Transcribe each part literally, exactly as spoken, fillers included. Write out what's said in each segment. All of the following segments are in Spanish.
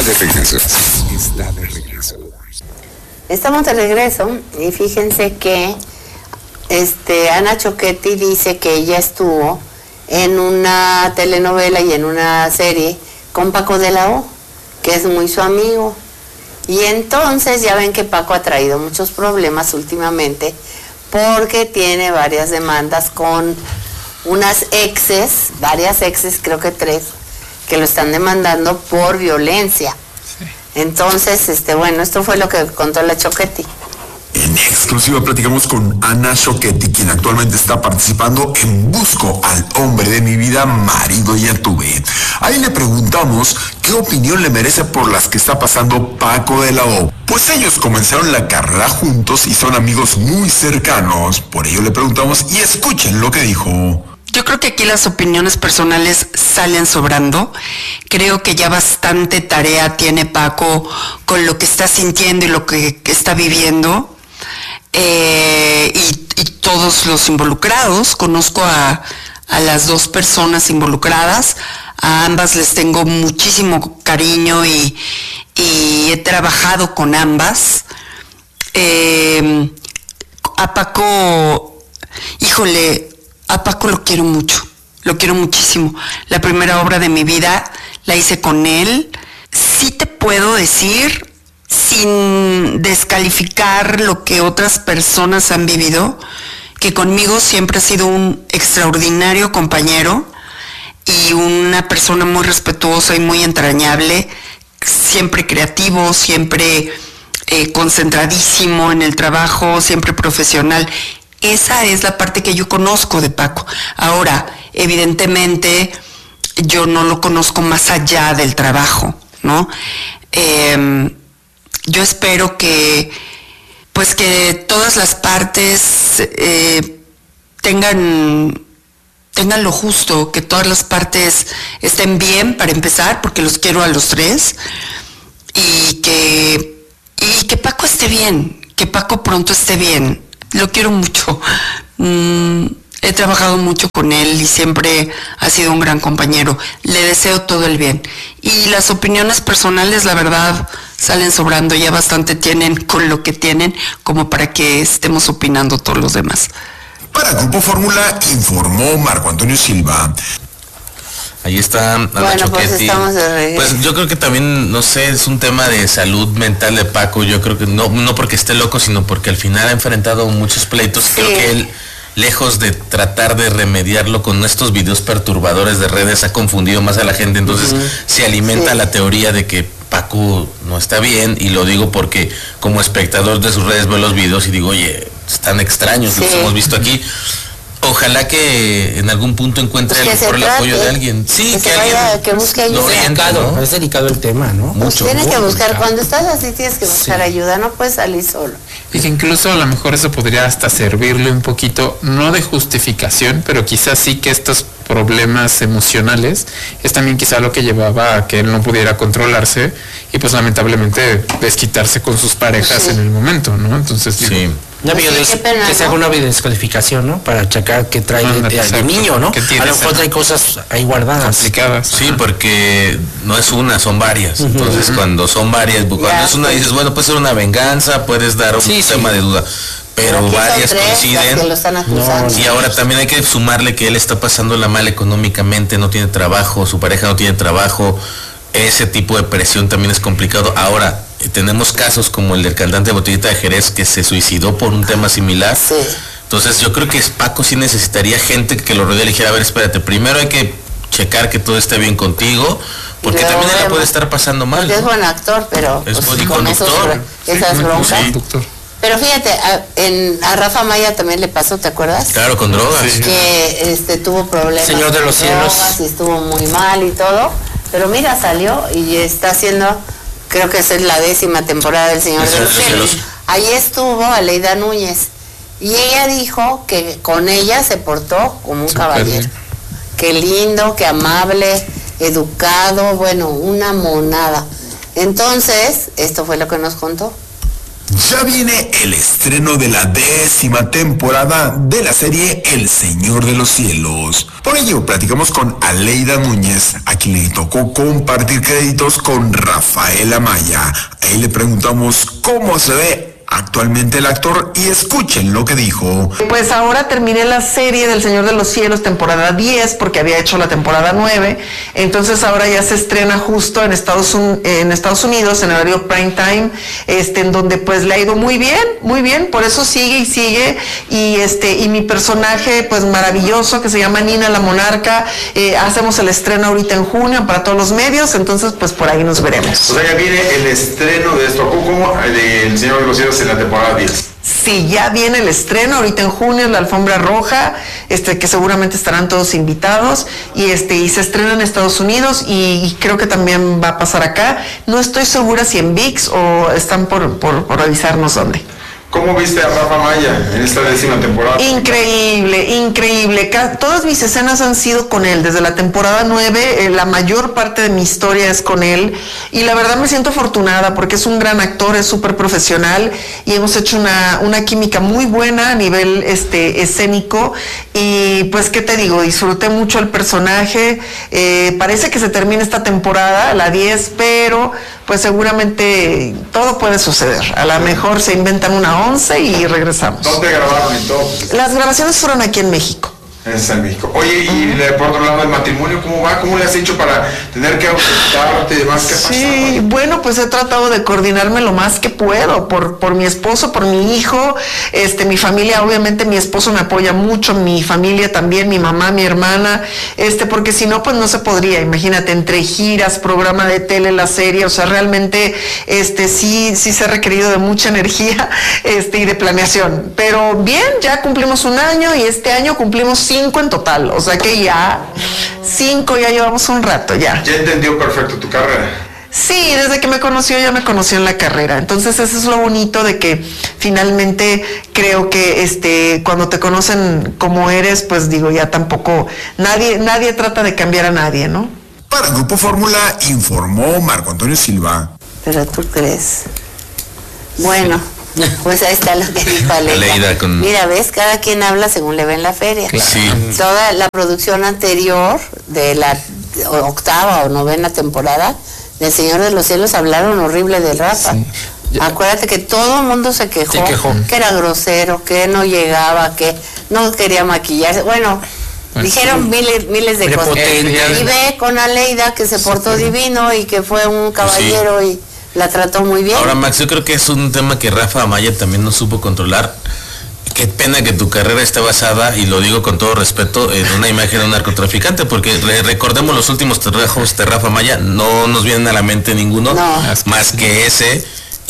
de regreso. Está de regreso. Estamos de regreso y fíjense que este Ana Choquetti dice que ella estuvo en una telenovela y en una serie con Paco de la O, que es muy su amigo. Y entonces ya ven que Paco ha traído muchos problemas últimamente porque tiene varias demandas con unas exes, varias exes, creo que tres, que lo están demandando por violencia. Sí. Entonces, este, bueno, esto fue lo que contó la Choquetti. En exclusiva platicamos con Ana Choquetti, quien actualmente está participando en Busco al hombre de mi vida, marido ya tuve. Ahí le preguntamos qué opinión le merece por las que está pasando Paco de la O. Pues ellos comenzaron la carrera juntos y son amigos muy cercanos. Por ello le preguntamos y escuchen lo que dijo. Yo creo que aquí las opiniones personales salen sobrando. Creo que ya bastante tarea tiene Paco con lo que está sintiendo y lo que está viviendo. Eh, y, y todos los involucrados, conozco a, a las dos personas involucradas, a ambas les tengo muchísimo cariño y, y he trabajado con ambas. Eh, a Paco, híjole, a Paco lo quiero mucho, lo quiero muchísimo. La primera obra de mi vida la hice con él. Sí te puedo decir, sin descalificar lo que otras personas han vivido, que conmigo siempre ha sido un extraordinario compañero y una persona muy respetuosa y muy entrañable, siempre creativo, siempre eh, concentradísimo en el trabajo, siempre profesional. Esa es la parte que yo conozco de Paco. Ahora, evidentemente, yo no lo conozco más allá del trabajo, ¿no? Eh, Yo espero que, pues que todas las partes eh, tengan, tengan lo justo, que todas las partes estén bien para empezar, porque los quiero a los tres, y que, y que Paco esté bien, que Paco pronto esté bien. Lo quiero mucho. Mm, he trabajado mucho con él y siempre ha sido un gran compañero. Le deseo todo el bien. Y las opiniones personales, la verdad, salen sobrando, ya bastante tienen con lo que tienen como para que estemos opinando todos los demás. Para Grupo Fórmula informó Marco Antonio Silva. Ahí está Ana bueno, Choquetti. Pues, estamos de regreso. Pues yo creo que también, no sé, es un tema de salud mental de Paco. Yo creo que no, no porque esté loco, sino porque al final ha enfrentado muchos pleitos. Sí. Creo que él, lejos de tratar de remediarlo con estos videos perturbadores de redes, ha confundido más a la gente. Entonces uh-huh. se alimenta sí. la teoría de que Paco no está bien, y lo digo porque como espectador de sus redes veo los videos y digo, oye, están extraños, sí. los hemos visto aquí. Ojalá que en algún punto encuentre pues por el apoyo de alguien. Sí, que, que alguien alguien que busque ayuda. No, delicado, ¿no? Es delicado el tema, ¿no? Mucho. Pues tienes que buscar, delicado. Cuando estás así tienes que buscar sí. ayuda, no puedes salir solo. Y que incluso a lo mejor eso podría hasta servirle un poquito, no de justificación, pero quizás sí que estos problemas emocionales es también quizá lo que llevaba a que él no pudiera controlarse y pues lamentablemente desquitarse con sus parejas sí. en el momento, ¿no? Entonces digo, sí. Una video sí, des, pena, que se haga una videodescodificación, ¿no? Para checar que trae de, de, de niño, ¿no? A lo mejor trae cosas ahí guardadas. Complicadas. Sí, porque no es una, son varias. Uh-huh. Entonces, uh-huh. cuando son varias, cuando ya, es una, dices, bueno, puede ser una venganza, puedes dar un sí, tema sí. de duda. Pero, pero varias tres, coinciden. No, y ahora también hay que sumarle que él está pasándola mal económicamente, no tiene trabajo, su pareja no tiene trabajo. Ese tipo de presión también es complicado. Ahora, tenemos casos como el del cantante de Botellita de Jerez que se suicidó por un tema similar. Sí. Entonces yo creo que Paco sí necesitaría gente que lo rodee y le dijera, a ver, espérate, primero hay que checar que todo esté bien contigo, porque luego también ella puede estar pasando mal. ¿no? Es buen actor, pero es pues, buen con conductor. Esos, esas sí, broncas. Sí. Pero fíjate, a, en, a Rafa Maya también le pasó, ¿te acuerdas? Claro, con drogas. Sí. Que este, tuvo problemas. Señor de los cielos. Y estuvo muy mal y todo. Pero mira, salió y está haciendo, creo que esa es la décima temporada del Señor de los Cielos. Ahí estuvo Aleida Núñez. Y ella dijo que con ella se portó como un Super caballero. Bien. Qué lindo, qué amable, educado, bueno, una monada. Entonces, esto fue lo que nos contó. Ya viene el estreno de la décima temporada de la serie El Señor de los Cielos. Por ello, platicamos con Aleida Núñez, a quien le tocó compartir créditos con Rafael Amaya. Ahí le preguntamos cómo se ve actualmente el actor y escuchen lo que dijo. Pues ahora terminé la serie del Señor de los Cielos, temporada diez, porque había hecho la temporada nueve, entonces ahora ya se estrena justo en Estados, Un- en Estados Unidos, en horario prime time, este, en donde pues le ha ido muy bien, muy bien, por eso sigue y sigue, y este, y mi personaje pues maravilloso, que se llama Nina la Monarca, eh, hacemos el estreno ahorita en junio para todos los medios, entonces pues por ahí nos veremos. O sea, ya viene el estreno de esto, ¿cómo? El Señor de los Cielos en la temporada diez. Sí, ya viene el estreno, ahorita en junio es la alfombra roja, este, que seguramente estarán todos invitados, y este, y se estrena en Estados Unidos, y, y creo que también va a pasar acá. No estoy segura si en V I X o están por, por, por avisarnos dónde. ¿Cómo viste a Rafa Maya en esta décima temporada? Increíble, increíble. Ca- Todas mis escenas han sido con él. Desde la temporada nueve, eh, la mayor parte de mi historia es con él. Y la verdad me siento afortunada porque es un gran actor, es súper profesional y hemos hecho una, una química muy buena a nivel este, escénico. Y pues, ¿qué te digo? Disfruté mucho el personaje. Eh, parece que se termina esta temporada, la diez, pero pues seguramente todo puede suceder. A lo mejor se inventan una once y regresamos. ¿Dónde grabaron y todo? Las grabaciones fueron aquí en México. En México. Oye, y le, por otro lado, el matrimonio, ¿cómo va? ¿Cómo le has hecho para tener que ausentarte y demás? ¿Qué pasa? Sí, bueno, pues he tratado de coordinarme lo más que puedo por, por mi esposo, por mi hijo, este, mi familia, obviamente mi esposo me apoya mucho, mi familia también, mi mamá, mi hermana, este, porque si no, pues no se podría, imagínate, entre giras, programa de tele, la serie, o sea, realmente, este, sí, sí se ha requerido de mucha energía, este, y de planeación, pero bien, ya cumplimos un año y este año cumplimos cinco en total, o sea que ya cinco, ya llevamos un rato ya. Ya entendió perfecto tu carrera. Sí, desde que me conoció ya me conoció en la carrera, entonces eso es lo bonito de que finalmente creo que este cuando te conocen como eres, pues digo, ya tampoco nadie nadie trata de cambiar a nadie, ¿no? Para el Grupo Fórmula informó Marco Antonio Silva. Pero tú crees. Bueno. Pues ahí está lo que dijo Aleida. Con... Mira, ves, cada quien habla según le ve en la feria. Claro. Sí. Toda la producción anterior de la octava o novena temporada del Señor de los Cielos hablaron horrible del Rafa. Sí. Acuérdate que todo el mundo se quejó, se quejó que era grosero, que no llegaba, que no quería maquillarse. Bueno, pues dijeron sí. miles, miles de cosas. Y ve con Aleida que se portó sí. divino y que fue un caballero sí. y la trató muy bien. Ahora, Max, yo creo que es un tema que Rafa Amaya también no supo controlar. Qué pena que tu carrera esté basada, y lo digo con todo respeto, en una imagen de un narcotraficante, porque re recordemos los últimos trabajos de Rafa Amaya, no nos vienen a la mente ninguno, no. más que ese.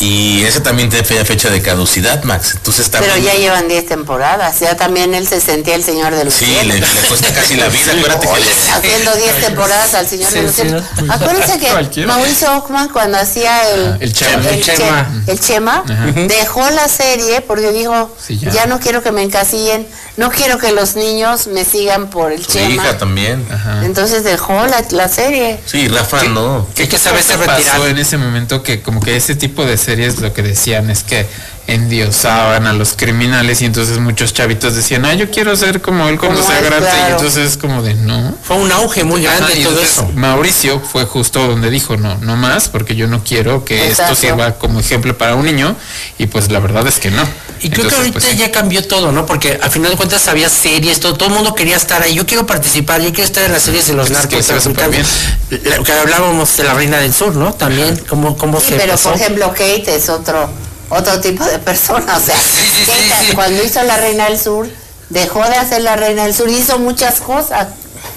Y ese también tiene fecha de caducidad, Max. Entonces también... Pero ya llevan diez temporadas. Ya también él se sentía el Señor de los sí, Cielos. Sí, le, le cuesta casi la vida. Acuérdate que le... Haciendo diez temporadas al Señor sí, de los Cielos. Sí, no. Acuérdense que Cualquiera. Mauricio Ockman, cuando hacía el, el Chema, el, el, Chema. el Chema dejó la serie porque dijo, sí, ya. ya no quiero que me encasillen, no quiero que los niños me sigan por el Su Chema. hija también. Ajá. Entonces dejó la, la serie. Sí, Rafa ¿Qué, no. ¿Qué, qué sabe se pasó en ese momento? Que como que ese tipo de series lo que decía es que endiosaban a los criminales y entonces muchos chavitos decían, ah, yo quiero ser como él cuando sea grande, claro. Y entonces es como de no. Fue un auge muy grande. Ajá, y todo eso. Mauricio fue justo donde dijo, no, no más, porque yo no quiero que Exacto. esto sirva como ejemplo para un niño, y pues la verdad es que no. Y creo entonces, que ahorita pues, ya cambió todo, ¿no? Porque al final de cuentas había series, todo, todo el mundo quería estar ahí, yo quiero participar, yo quiero estar en las series de los pues narcos. Es que, la, que hablábamos de la Reina del Sur, ¿no? También, cómo, cómo sí, se pero pasó. Por ejemplo, Kate es otro otro tipo de persona, o sea, sí, sí, Kate, sí, sí. cuando hizo la Reina del Sur, dejó de hacer la Reina del Sur, hizo muchas cosas.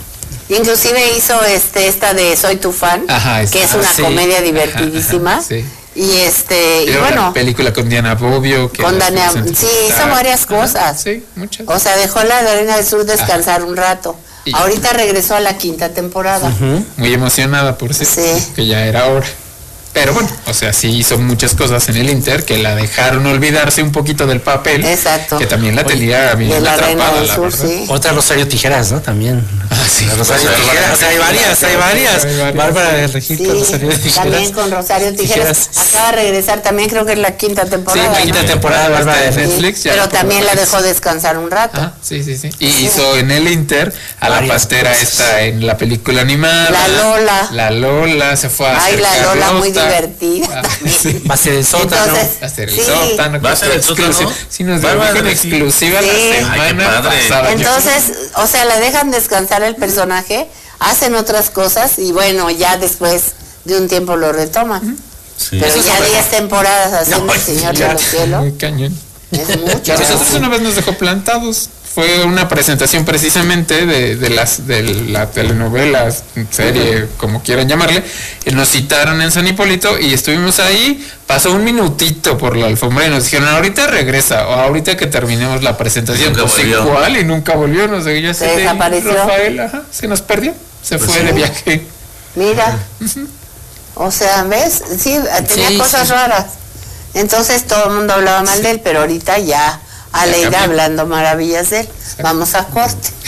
Inclusive hizo este esta de Soy tu fan, Ajá, que es una sí. comedia divertidísima. Ajá, sí. Y este, y bueno, la película con Diana Bobbio, que con Diana, sí, hizo varias cosas. Ajá, sí, muchas. O sea, dejó la Reina del Sur descansar Ajá. un rato. Y ahorita regresó a la quinta temporada. Uh-huh. Muy emocionada por sí, sí. que ya era hora. Pero bueno, o sea, sí hizo muchas cosas en el Inter que la dejaron olvidarse un poquito del papel. Exacto. Que también la tenía bien la atrapada, del la Sur, verdad. sí. Otra Rosario Tijeras, ¿no? También. Ah, sí. La Rosario Rosario Tijeras, o sea, hay varias, hay varias. Hay varias. Bárbara de Regil Sí, con Rosario Tijeras. también con Rosario Tijeras. Tijeras. Acaba de regresar también, creo que es la quinta temporada. Sí, la quinta ¿no? temporada de Bárbara de Está en Regil. Netflix, ya Pero por también la Netflix. dejó descansar un rato. Ah, sí, sí, sí. Y hizo en el Inter a la Varias pantera cosas. esta en la película animada. La Lola. La Lola se fue a Ay, hacer la Lola muy Carlota. divertida. Ah, sí. Va a ser el sótano. Entonces, Va a ser el sí. sótano. ¿Va a ser el exclusivo. sótano? Sí, nos Bárbara dijo en de Regil. exclusiva Sí. la Ay, qué semana padre. pasada. Entonces, o sea, la dejan descansar el personaje, hacen otras cosas y bueno, ya después de un tiempo lo retoman. Sí. Pero Eso es ya bueno. diez temporadas haciendo No, el Señor ya. de los Cielos. Muy cañón. Es mucho. A nosotros una vez nos dejó plantados. Fue una presentación precisamente de, de las de la telenovela, serie, como quieran llamarle. Y nos citaron en San Hipólito y estuvimos ahí. Pasó un minutito por la alfombra y nos dijeron, ahorita regresa, o ahorita que terminemos la presentación. Nunca Pues volvió. igual, y nunca volvió. Nos seguía Se desapareció. Rafael, ajá, se nos perdió. Se Pues fue sí. de viaje. Mira. O sea, ¿ves? Sí, tenía Sí, cosas sí. raras. Entonces todo el mundo hablaba mal de él, pero ahorita ya Aleida cambió. hablando maravillas de él. Vamos a corte.